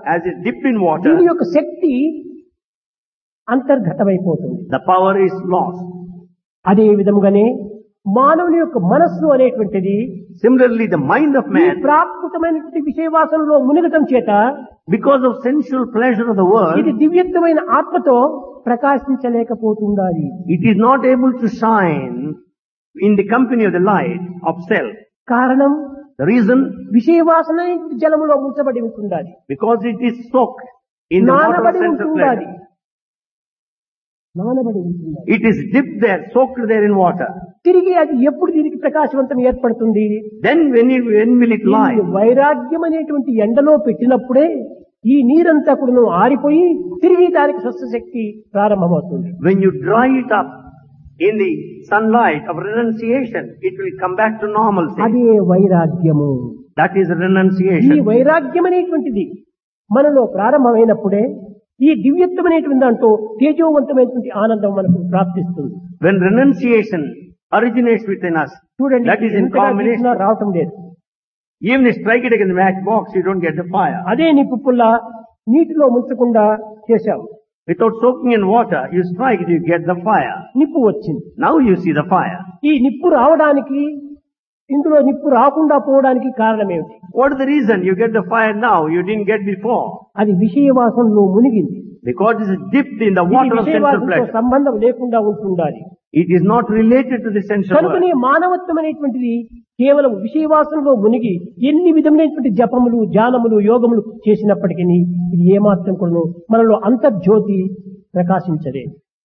as it dipped in water, దీని యొక్క శక్తి అంతర్గతమైపోతుంది. the power is lost. అదే విధముగానే మానవుని యొక్క మనస్సు అనేటువంటిది Similarly, the mind of ఈ man, ప్రాకృతమైనటువంటి విషయవాసనలో మునిగటం చేత because of sensual pleasure of the ఇది world, దివ్యత్వమైన ఆత్మతో ప్రకాశించలేకపోతుండాలి. it is not able to shine in the company of the light of self. కారణం The reason, విషయవాసన జలములో ముంచబడి ఉంటుండాలి, because it is soaked in the water of నానబడి sensual ఉంటుండాలి, pleasure. నానబడి ఉంటుండాలి. It is dipped there, soaked there in water. తిరిగి అది ఎప్పుడు దీనికి ప్రకాశవంతం ఏర్పడుతుంది? Then when will it lie? ఈ వైరాగ్యం అనేటువంటి ఎండలో పెట్టినప్పుడే ఈ నీరంతా కూడా ఆరిపోయి తిరిగి దానికి స్వస్థశక్తి ప్రారంభమవుతుంది. When you dry it up in the sunlight of renunciation, it will come back to normalcy. అదే వైరాగ్యము. That is ఈ renunciation. వైరాగ్యం అనేటువంటిది మనలో ప్రారంభమైనప్పుడే ఈ దివ్యత్వం అనేటువంటి దాంట్లో తేజోవంతమైనటువంటి ఆనందం మనకు ప్రాప్తిస్తుంది. When renunciation originates within us, చూడండి, that is in ఎంతగా combination. తీసినా రావటం లేదు. Even if you strike it against the matchbox, you don't get the fire. అదే నిప్పు పుల్ల నీటిలో ముంచకుండా చేశాం, Without soaking in water, you strike it, you get the fire. నిప్పు వచ్చింది. Now you see the fire. ఈ నిప్పు రావడానికి, ఇందులో నిప్పు రాకుండా పోవడానికి కారణం ఏమిటి? What is the reason you get the fire now, you didn't get before? అది విషయవాసనలో మునిగింది. Because it is dipped in the ఇది water of sensual విషయవాసనతో pleasure. సంబంధం లేకుండా ఉంటుండాలి. It is not related to the sensual కనుకనే world. మానవత్వం అనేటువంటిది కేవలం విషయవాసనలో మునిగి ఎన్ని విధములైనటువంటి జపములు, ధ్యానములు, యోగములు చేసినప్పటికీ ఇది ఏమాత్రం కూడా మనలో అంతర్జ్యోతి ప్రకాశించదే.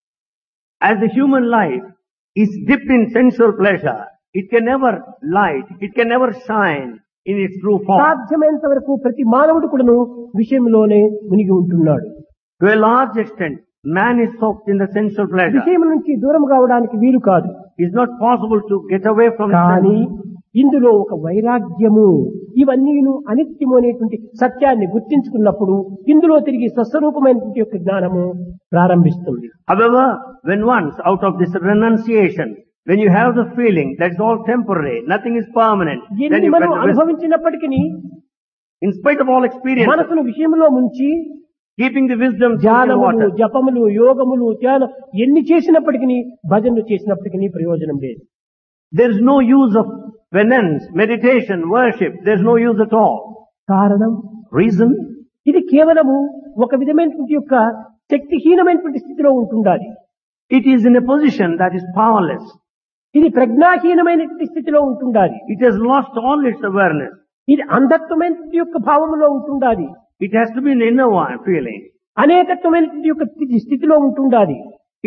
As the human life is dipped in sensual pleasure, it can never light, it can never shine in its true form. సాధ్యమైనంత వరకు ప్రతి మానవుడు కూడాను విషయంలోనే మునిగి ఉంటున్నాడు. To a large extent, man is soaked in the sensual pleasure. విషయం నుంచి దూరం కావడానికి వీలు కాదు. It's not possible to get away from కానీ sense. ఇందులో ఒక వైరాగ్యము, ఇవన్నీ అనిత్యము అనేటువంటి సత్యాన్ని గుర్తించుకున్నప్పుడు ఇందులో తిరిగి స్వస్వరూపమైనటువంటి యొక్క జ్ఞానము ప్రారంభిస్తుంది. However, when once out of this renunciation, when you have the feeling that it's all temporary, nothing is permanent, then ఎన్ని you మనం get the wisdom. అనుభవించినప్పటికీ In spite of all experience, మనసును విషయంలో ముంచి keeping the wisdom in ధ్యానములు, water, జపములు, యోగములు, ధ్యానం ఎన్ని చేసినప్పటికీ, భజనలు చేసినప్పటికీ ప్రయోజనం లేదు. there is no use of penance, meditation, worship. There is no use at all. కారణం Reason? ఇది కేవలము ఒక విధమైనటువంటి యొక్క శక్తిహీనమైనటువంటి స్థితిలో ఉంటుండాలి. It is in a position that is powerless. ఇది ప్రజ్ఞాహీనమైనటువంటి స్థితిలో ఉంటుండాలి. It has lost all its awareness. ఇది అంధత్వమైనటువంటి యొక్క భావములో ఉంటుండాలి. It has to be an inner one feeling. అనేకత్వమైనటువంటి యొక్క స్థితిలో ఉంటుండాలి.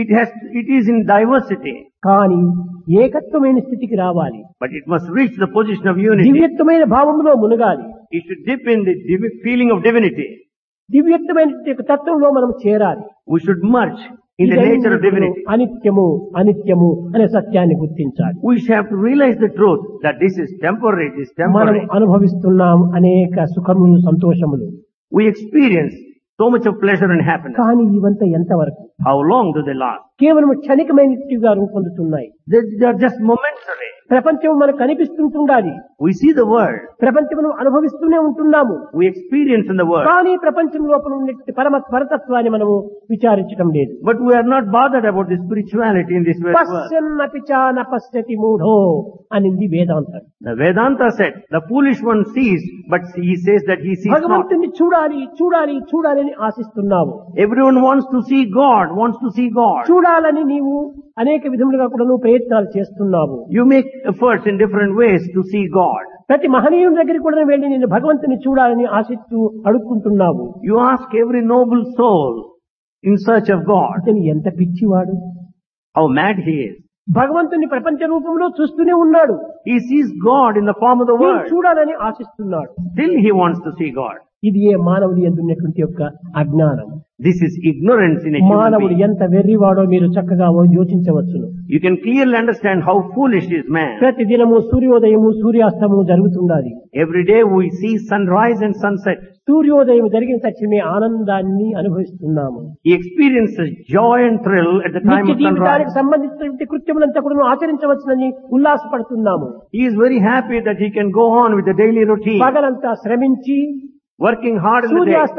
It is in diversity, కానీ ఏకత్వమైన స్థితికి రావాలి. but it must reach the position of unity. దివ్యత్వమైన భావములో మునగాలి. It should dip in the feeling of divinity. దివ్యత్వమైన యొక్క తత్వంలో మనం చేరాలి. We should merge in the nature of divinity. అనిత్యము అనిత్యము అనే సత్యాన్ని గుర్తించాలి. We should have to realize the truth that this is temporary, this is మనం temporary. అనుభవిస్తున్నాం అనేక సుఖములు, సంతోషములు. We experience so much of pleasure and happiness. కానీ ఇవంతా ఎంతవరకు? How long do they last? కేవలం క్షణికమైనట్టుగా రూపొందుతున్నాయి. They are just momentary. ప్రపంచం మనకు కనిపిస్తుంటుండాలి. We see the world. ప్రపంచమును అనుభవిస్తూనే ఉంటున్నాము. We experience in the world. కానీ ప్రపంచం లోపల ఉన్నటువంటి పరతత్వాన్ని మనము విచారించడం లేదు. But we are not bothered about the spirituality in this world. పశ్యన్నపి చ న పశ్యతి మూఢో అనింది వేదాంతం. The Vedanta said, the foolish one sees, but he says that he sees not. భగవంతుని చూడాలి చూడాలి చూడాలి అని ఆశిస్తున్నావు. Everyone wants to see God, wants to see God. చూడాలని నీవు అనేక విధములుగా కూడా నువ్వు ప్రయత్నాలు చేస్తున్నావు. You make efforts in different ways to see God. ప్రతి మహనీయుని దగ్గరికి కూడా వెళ్ళి నేను భగవంతుని చూడాలని ఆశిస్తూ అడుక్కుంటున్నావు. You ask every noble soul in search of God. అతను ఎంత పిచ్చివాడు! How mad he is. భగవంతుని ప్రపంచ రూపంలో చూస్తూనే ఉన్నాడు. He sees God in the form of the నేను world. చూడాలని ఆశిస్తున్నాడు. Still he wants to see God. ఇది ఏ మానవుడి యందు ఉన్నటువంటి యొక్క అజ్ఞానం. This is ignorance in a human మానవుడు being. ఎంత వెర్రివాడో మీరు చక్కగా యోచించవచ్చును. You can clearly understand how foolish is man. ప్రతి దినము సూర్యోదయము సూర్యాస్తమము జరుగుతుండాలి. Every day we see sunrise and sunset. సూర్యోదయం జరిగిన తక్షణమే ఆనందాన్ని అనుభవిస్తున్నాము. He experiences joy and thrill at the time నిత్య of sunrise. జీవితానికి సంబంధించినటువంటి కృత్యములంతా కూడా ఆచరించవచ్చునని ఉల్లాసపడుతున్నాము. He is very happy that he can go on with the daily routine, పగలంతా శ్రమించి working hard in the day. సూర్యాస్త